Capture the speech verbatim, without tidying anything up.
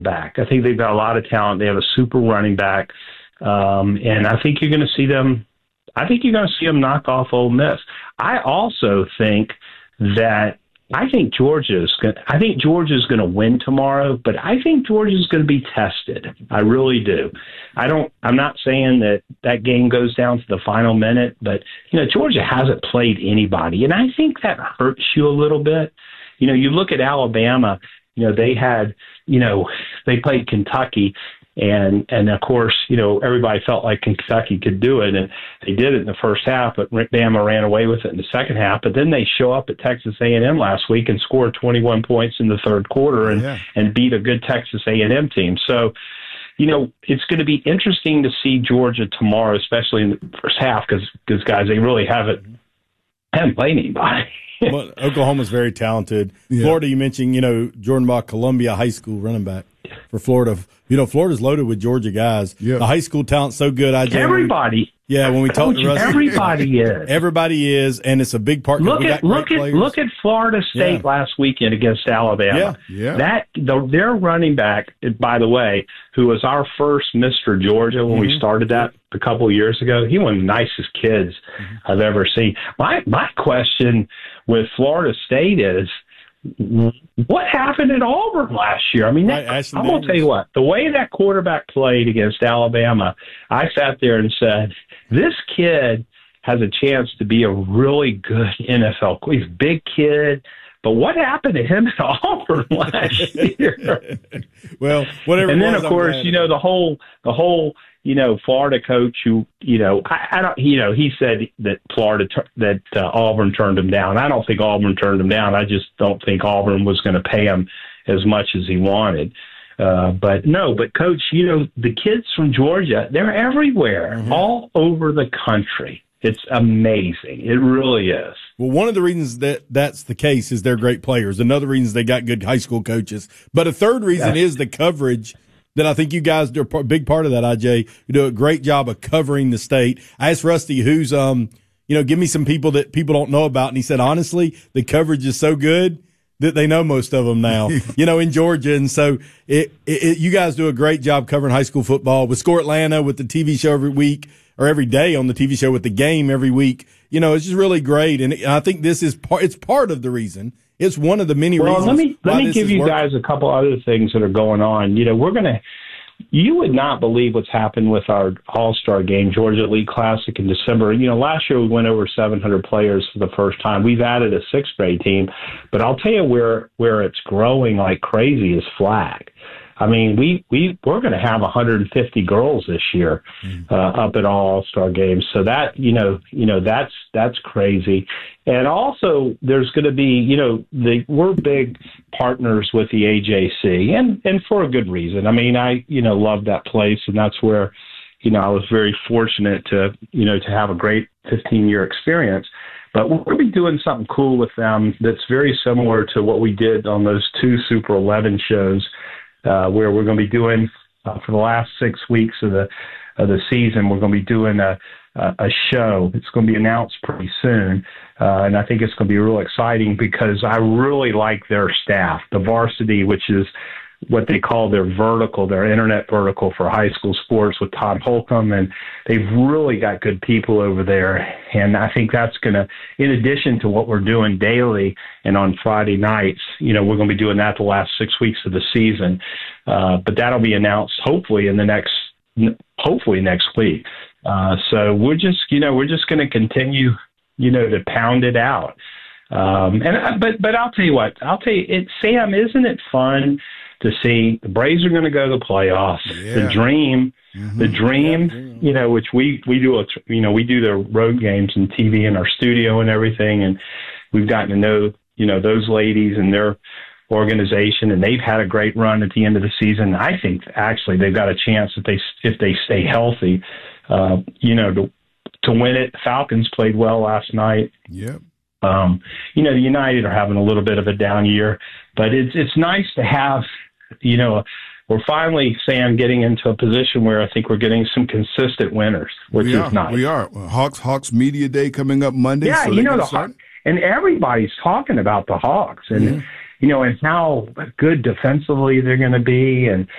back. I think they've got a lot of talent. They have a super running back. Um, and I think you're going to see them, I think you're going to see them knock off Ole Miss. I also think that I think Georgia is going. I think Georgia is going to win tomorrow, but I think Georgia is going to be tested. I really do. I don't. I'm not saying that that game goes down to the final minute, but you know, Georgia hasn't played anybody, and I think that hurts you a little bit. You know, you look at Alabama. You know, they had. You know, they played Kentucky. And, and of course, you know, everybody felt like Kentucky could do it, and they did it in the first half, but Bama ran away with it in the second half. But then they show up at Texas A and M last week and scored twenty-one points in the third quarter and, yeah. and beat a good Texas A and M team. So, you know, it's going to be interesting to see Georgia tomorrow, especially in the first half, because, because guys, they really haven't, haven't played anybody. Well, Oklahoma's very talented. Yeah. Florida, you mentioned, you know, Jordan Bach, Columbia high school running back for Florida. You know, Florida's loaded with Georgia guys. Yeah. The high school talent's so good. I Everybody. Yeah, when we talk to Rusty, everybody is. Everybody is, and it's a big part. Look at look at players. look at Florida State yeah. last weekend against Alabama. Yeah, yeah. That the, their running back, by the way, who was our first Mister Georgia when mm-hmm. we started that a couple of years ago. He one of the nicest kids mm-hmm. I've ever seen. My my question with Florida State is, what happened at Auburn last year? I mean, that, right, I'm going to tell you what, the way that quarterback played against Alabama, I sat there and said, this kid has a chance to be a really good N F L. He's a big kid, but what happened to him at Auburn last year? Well, whatever. And then, was, of course, you know, the whole, the whole, you know, Florida coach who, you know, I, I don't, you know, he said that Florida, that uh, Auburn turned him down. I don't think Auburn turned him down. I just don't think Auburn was going to pay him as much as he wanted. Uh, but no, but coach, you know, the kids from Georgia, they're everywhere, mm-hmm. all over the country. It's amazing. It really is. Well, one of the reasons that that's the case is they're great players. Another reason is they got good high school coaches. But a third reason yeah. is the coverage that I think you guys do a big part of that, I J. You do a great job of covering the state. I asked Rusty, who's, um, you know, give me some people that people don't know about. And he said, honestly, the coverage is so good that they know most of them now, you know, in Georgia. And so it, it, it, you guys do a great job covering high school football with Score Atlanta, with the T V show every week or every day on the T V show, with the game every week. You know, it's just really great. And I think this is part, it's part of the reason. It's one of the many well, reasons. Let me, let me give you working. guys a couple other things that are going on. You know, we're going to, you would not believe what's happened with our All-Star game, Georgia Elite Classic in December. You know, last year we went over seven hundred players for the first time. We've added a sixth grade team, but I'll tell you where, where it's growing like crazy is flag. I mean, we, we, we're going to have one hundred fifty girls this year uh, up at all All-Star games. So that, you know, you know, that's, that's crazy. And also there's going to be, you know, the, we're big partners with the A J C and, and for a good reason. I mean, I, you know, love that place, and that's where, you know, I was very fortunate to, you know, to have a great fifteen year experience. But we're going to be doing something cool with them that's very similar to what we did on those two Super eleven shows. Uh, where we're going to be doing uh, for the last six weeks of the of the season, we're going to be doing a a, a show. It's going to be announced pretty soon, uh, and I think it's going to be real exciting because I really like their staff, the varsity, which is what they call their vertical, their internet vertical for high school sports with Todd Holcomb, and they've really got good people over there. And I think that's going to, in addition to what we're doing daily and on Friday nights, you know, we're going to be doing that the last six weeks of the season. Uh, but that'll be announced hopefully in the next, hopefully next week. Uh, so we're just, you know, we're just going to continue, you know, to pound it out. Um, and, but, but I'll tell you what, I'll tell you, it, Sam, isn't it fun to see the Braves are going to go to the playoffs? Yeah. The dream, mm-hmm. the dream, yeah. you know, which we, we do, a, you know, we do the road games and T V in our studio and everything. And we've gotten to know, you know, those ladies and their organization, and they've had a great run at the end of the season. I think actually they've got a chance if they, if they stay healthy, uh, you know, to, to win it. The Falcons played well last night. Yep. Um, you know, the United are having a little bit of a down year, but it's, it's nice to have, you know, we're finally, Sam, getting into a position where I think we're getting some consistent winners, which we is are, nice. We are. Hawks Hawks Media Day coming up Monday. Yeah, so you know, the Hawks, and everybody's talking about the Hawks. And, mm-hmm. you know, and how good defensively they're going to be. And